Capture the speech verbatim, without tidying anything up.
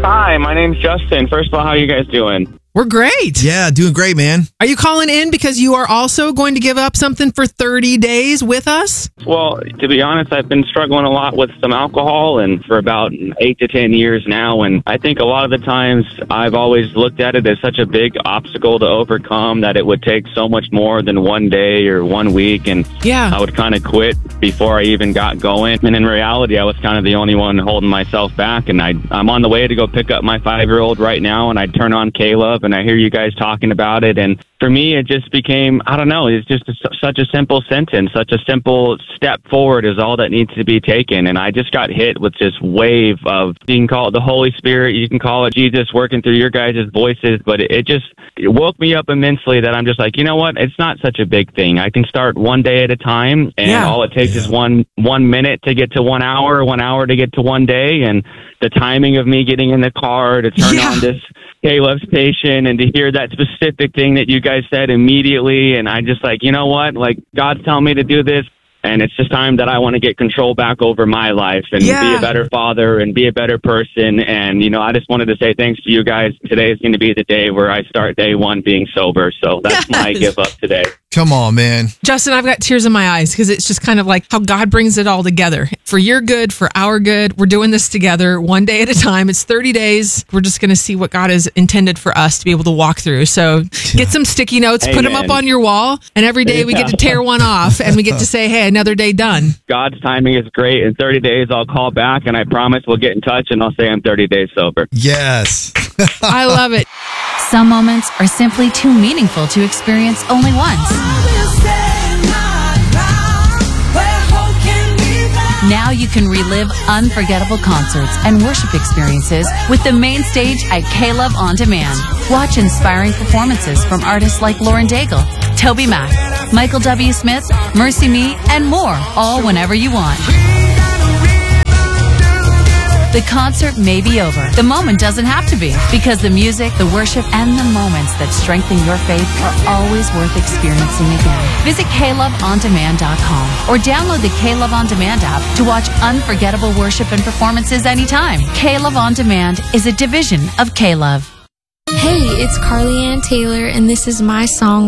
Hi, my name's Justin. First of all, how are you guys doing? We're great. Yeah, doing great, man. Are you calling in because you are also going to give up something for thirty days with us? Well, to be honest, I've been struggling a lot with some alcohol and for about eight to ten years now. And I think a lot of the times I've always looked at it as such a big obstacle to overcome that it would take so much more than one day or one week. And yeah. I would kind of quit before I even got going. And in reality, I was kind of the only one holding myself back. And I, I'm on the way to go pick up my five-year-old right now. And I turn on K-Love and I hear you guys talking about it. And for me, it just became, I don't know, it's just a, such a simple sentence, such a simple step forward is all that needs to be taken. And I just got hit with this wave of, you can call it the Holy Spirit, you can call it Jesus working through your guys' voices, but it, it just it woke me up immensely that I'm just like, you know what, it's not such a big thing. I can start one day at a time, and yeah. all it takes yeah. is one one minute to get to one hour, one hour to get to one day, and the timing of me getting in the car to turn yeah. on this K-Love station and to hear that specific thing that you guys said immediately. And I just like, you know what, like God's telling me to do this. And it's just time that I want to get control back over my life and yeah. be a better father and be a better person. And, you know, I just wanted to say thanks to you guys. Today is going to be the day where I start day one being sober. So that's yes. my give up today. Come on, man. Justin, I've got tears in my eyes because it's just kind of like how God brings it all together. For your good, for our good, we're doing this together one day at a time. It's thirty days. We're just going to see what God has intended for us to be able to walk through. So get some sticky notes, Amen. Put them up on your wall, and every day we get to tear one off and we get to say, hey, another day done. God's timing is great. In thirty days, I'll call back and I promise we'll get in touch and I'll say I'm thirty days sober. Yes. I love it. Some moments are simply too meaningful to experience only once. Now you can relive unforgettable concerts and worship experiences with the main stage at K-Love On Demand. Watch inspiring performances from artists like Lauren Daigle, Toby Mac, Michael W. Smith, Mercy Me, and more, all whenever you want. The concert may be over. The moment doesn't have to be, because the music, the worship, and the moments that strengthen your faith are always worth experiencing again. Visit K Love On Demand dot com or download the K-Love On Demand app to watch unforgettable worship and performances anytime. K-Love On Demand is a division of K-Love. Hey, it's Carly Ann Taylor, and this is my song,